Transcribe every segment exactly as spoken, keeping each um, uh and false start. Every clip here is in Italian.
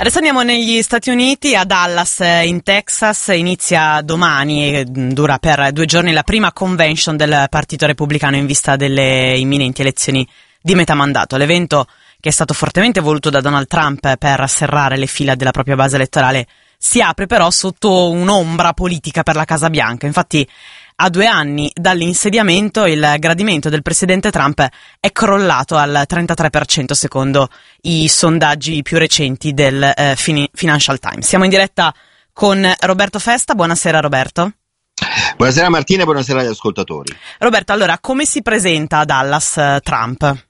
Adesso andiamo negli Stati Uniti, a Dallas in Texas. Inizia domani e dura per due giorni la prima convention del Partito Repubblicano in vista delle imminenti elezioni di metà mandato. L'evento, che è stato fortemente voluto da Donald Trump per serrare le fila della propria base elettorale, si apre però sotto un'ombra politica per la Casa Bianca. Infatti, a due anni dall'insediamento, il gradimento del presidente Trump è crollato al trentatré per cento secondo i sondaggi più recenti del eh, Financial Times. Siamo in diretta con Roberto Festa. Buonasera Roberto. Buonasera Martina e buonasera agli ascoltatori. Roberto, allora, come si presenta a Dallas eh, Trump?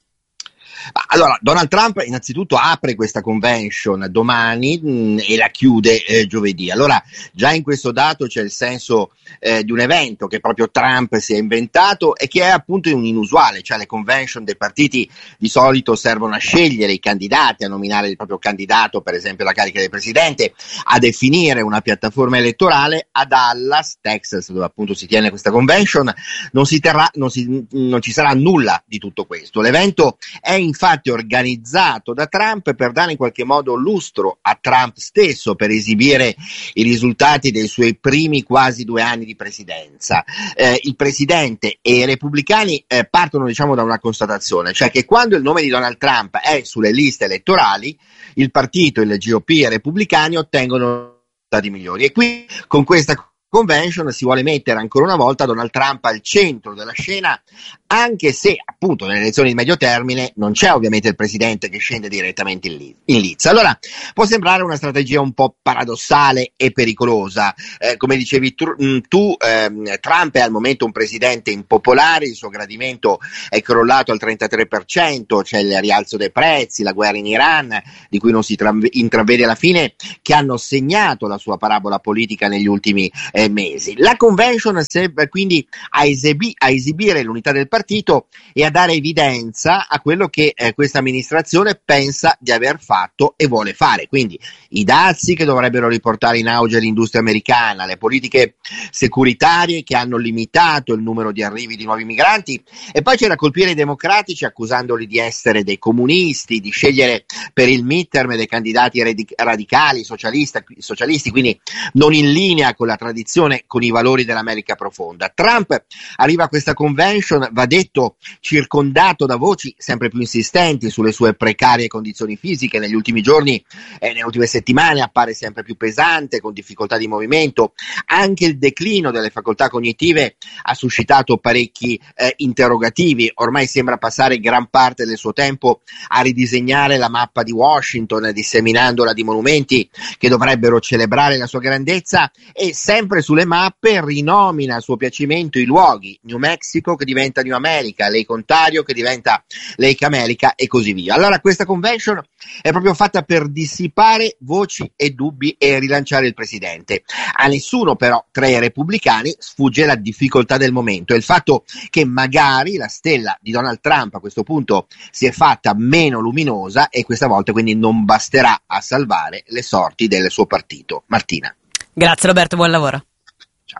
Allora, Donald Trump innanzitutto apre questa convention domani mh, e la chiude eh, giovedì. Allora, già in questo dato c'è il senso eh, di un evento che proprio Trump si è inventato e che è appunto un inusuale, cioè le convention dei partiti di solito servono a scegliere i candidati, a nominare il proprio candidato, per esempio alla carica del presidente, a definire una piattaforma elettorale. A Dallas, Texas, dove appunto si tiene questa convention, non si terrà, non, si, non ci sarà nulla di tutto questo. L'evento è in infatti organizzato da Trump per dare in qualche modo lustro a Trump stesso, per esibire i risultati dei suoi primi quasi due anni di presidenza. Eh, il presidente e i repubblicani eh, partono diciamo da una constatazione, cioè che quando il nome di Donald Trump è sulle liste elettorali, il partito, il G O P e i repubblicani ottengono risultati migliori. E qui con questa convention si vuole mettere ancora una volta Donald Trump al centro della scena, anche se appunto nelle elezioni di medio termine non c'è ovviamente il presidente che scende direttamente in, li- in lizza. Allora può sembrare una strategia un po' paradossale e pericolosa. Eh, come dicevi tu, tu ehm, Trump è al momento un presidente impopolare, il suo gradimento è crollato al trentatré per cento, c'è il rialzo dei prezzi, la guerra in Iran, di cui non si tra- intravede la fine, che hanno segnato la sua parabola politica negli ultimi eh, mesi. La convention serve quindi a, esebi- a esibire l'unità del partito e a dare evidenza a quello che eh, questa amministrazione pensa di aver fatto e vuole fare. Quindi i dazi che dovrebbero riportare in auge l'industria americana, le politiche securitarie che hanno limitato il numero di arrivi di nuovi migranti, e poi c'è da colpire i democratici accusandoli di essere dei comunisti, di scegliere per il midterm dei candidati radic- radicali, socialisti, quindi non in linea con la tradizione, con i valori dell'America profonda. Trump arriva a questa convention, va detto, circondato da voci sempre più insistenti sulle sue precarie condizioni fisiche. Negli ultimi giorni e eh, nelle ultime settimane appare sempre più pesante, con difficoltà di movimento. Anche il declino delle facoltà cognitive ha suscitato parecchi eh, interrogativi. Ormai sembra passare gran parte del suo tempo a ridisegnare la mappa di Washington, disseminandola di monumenti che dovrebbero celebrare la sua grandezza, e sempre sulle mappe rinomina a suo piacimento i luoghi: New Mexico che diventa New America, Lake Ontario che diventa Lake America e così via. Allora questa convention è proprio fatta per dissipare voci e dubbi e rilanciare il presidente. A nessuno però tra i repubblicani sfugge la difficoltà del momento e il fatto che magari la stella di Donald Trump a questo punto si è fatta meno luminosa e questa volta quindi non basterà a salvare le sorti del suo partito. Martina. Grazie Roberto, buon lavoro. Ciao.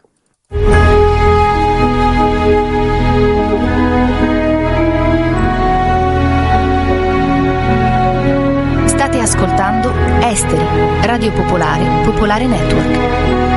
State ascoltando Esteri, Radio Popolare, Popolare Network.